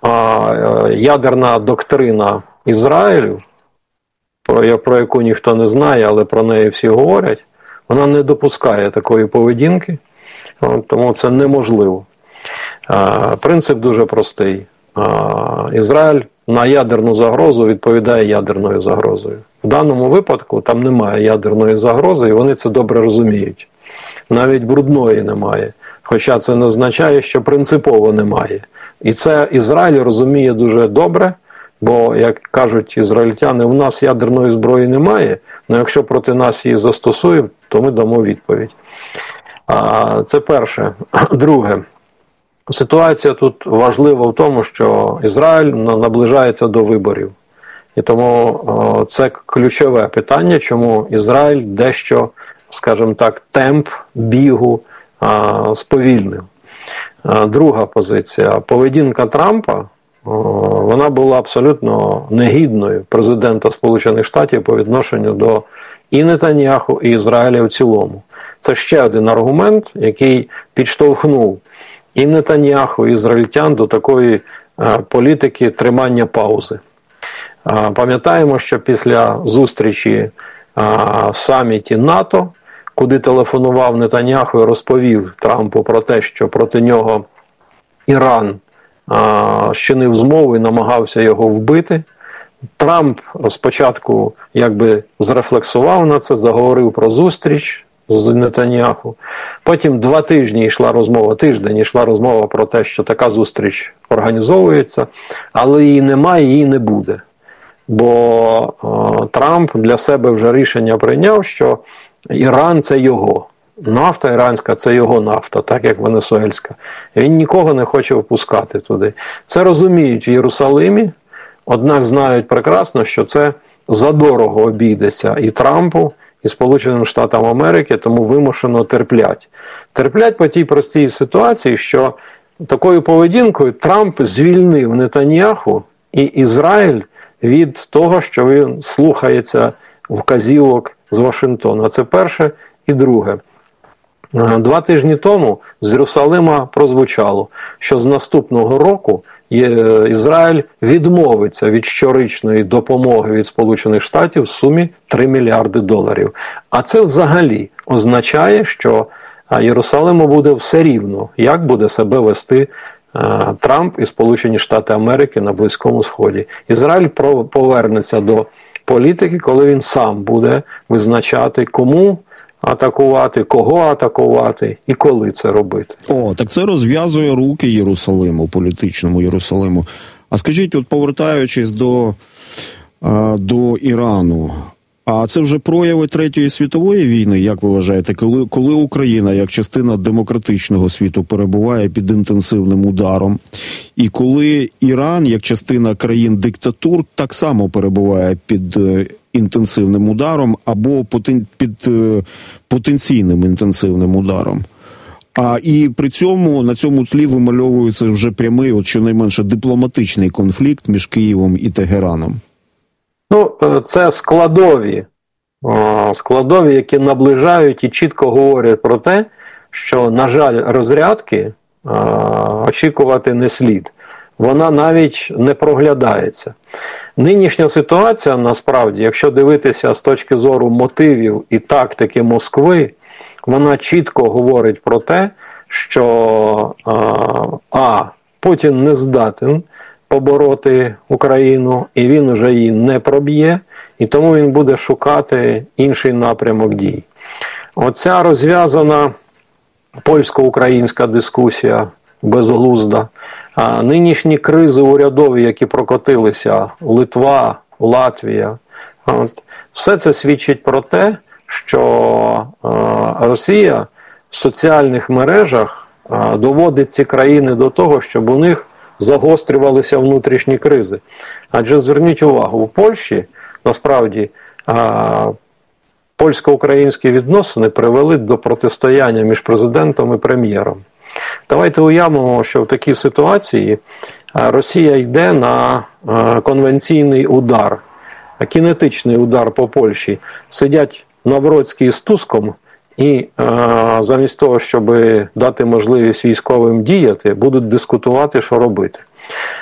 ядерна доктрина Ізраїлю, про яку ніхто не знає, але про неї всі говорять, вона не допускає такої поведінки, тому це неможливо. Принцип дуже простий. Ізраїль на ядерну загрозу відповідає ядерною загрозою. В даному випадку там немає ядерної загрози, і вони це добре розуміють. Навіть брудної немає. Хоча це не означає, що принципово немає. І це Ізраїль розуміє дуже добре, бо, як кажуть ізраїльтяни, у нас ядерної зброї немає, але якщо проти нас її застосують, то ми дамо відповідь. Це перше. Друге. Ситуація тут важлива в тому, що Ізраїль наближається до виборів. І тому це ключове питання, чому Ізраїль дещо, скажімо так, темп бігу сповільнив. Друга позиція. Поведінка Трампа, вона була абсолютно негідною президента Сполучених Штатів по відношенню до і Нетаньяху, і Ізраїля в цілому. Це ще один аргумент, який підштовхнув і Нетаньяху, і ізраїльтян до такої політики тримання паузи. Пам'ятаємо, що після зустрічі в саміті НАТО, куди телефонував Нетаньяху і розповів Трампу про те, що проти нього Іран щинив змову і намагався його вбити, Трамп спочатку якби зрефлексував на це, заговорив про зустріч з Нетаньяху. Потім 2 тижні йшла розмова, тиждень йшла розмова про те, що така зустріч організовується, але її немає, її не буде. Бо Трамп для себе вже рішення прийняв, що Іран – це його. Нафта іранська – це його нафта, так як венесуельська. Він нікого не хоче впускати туди. Це розуміють в Єрусалимі, однак знають прекрасно, що це задорого обійдеться і Трампу, і Сполученим Штатам Америки, тому вимушено терплять. Терплять по тій простій ситуації, що такою поведінкою Трамп звільнив Нетаньяху і Ізраїль від того, що він слухається вказівок з Вашингтона. Це перше. І друге. 2 тижні тому з Єрусалима прозвучало, що з наступного року Ізраїль відмовиться від щорічної допомоги від Сполучених Штатів в сумі $3 мільярди. А це взагалі означає, що Єрусалиму буде все рівно, як буде себе вести Трамп і Сполучені Штати Америки на Близькому Сході. Ізраїль повернеться до політики, коли він сам буде визначати, кому атакувати, кого атакувати і коли це робити. Так це розв'язує руки Єрусалиму, політичному Єрусалиму. А скажіть, от повертаючись до Ірану, а це вже прояви Третьої світової війни, як ви вважаєте, коли Україна, як частина демократичного світу, перебуває під інтенсивним ударом, і коли Іран, як частина країн-диктатур, так само перебуває під інтенсивним ударом або під потенційним інтенсивним ударом. І при цьому на цьому тлі вимальовується вже прямий, щонайменше дипломатичний конфлікт між Києвом і Тегераном. Це складові, які наближають і чітко говорять про те, що, на жаль, розрядки очікувати не слід. Вона навіть не проглядається. Нинішня ситуація, насправді, якщо дивитися з точки зору мотивів і тактики Москви, вона чітко говорить про те, що Путін не здатен побороти Україну, і він уже її не проб'є, і тому він буде шукати інший напрямок дій. Оця розв'язана польсько-українська дискусія безглузда, нинішні кризи урядові, які прокотилися, Литва, Латвія, все це свідчить про те, що Росія в соціальних мережах доводить ці країни до того, щоб у них загострювалися внутрішні кризи. Адже зверніть увагу, в Польщі, насправді, польсько-українські відносини привели до протистояння між президентом і прем'єром. Давайте уявимо, що в такій ситуації Росія йде на конвенційний удар, кінетичний удар по Польщі. Сидять Навроцький з Туском і замість того, щоб дати можливість військовим діяти, будуть дискутувати, що робити.